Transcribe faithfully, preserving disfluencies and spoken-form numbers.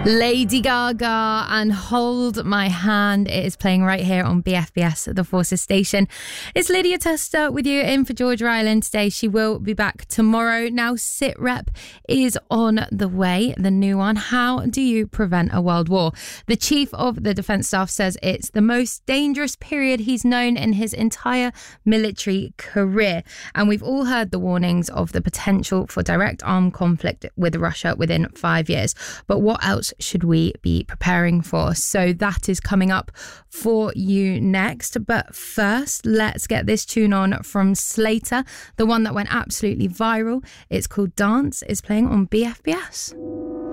Lady Gaga and Hold My Hand. It is playing right here on B F B S, the Forces station. It's Lydia Tester with you in for Georgia Island today. She will be back tomorrow. Now, SITREP is on the way, the new one. How do you prevent a world war? The Chief of the Defence Staff says it's the most dangerous period he's known in his entire military career. And we've all heard the warnings of the potential for direct armed conflict with Russia within five years. But what else should we be preparing for? So that is coming up for you next. But first, let's get this tune on from Slater, the one that went absolutely viral. It's called Dance. It's playing on B F B S.